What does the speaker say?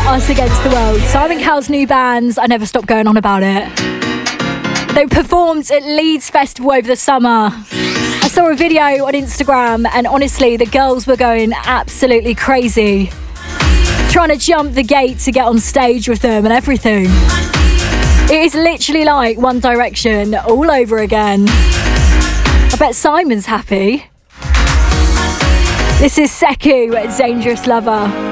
Us Against the World. Simon Cowell's new bands, I never stop going on about it. They performed at Leeds Festival over the summer. I saw a video on Instagram and honestly, the girls were going absolutely crazy. Trying to jump the gate to get on stage with them and everything. It is literally like One Direction all over again. I bet Simon's happy. This is Seku, Dangerous Lover.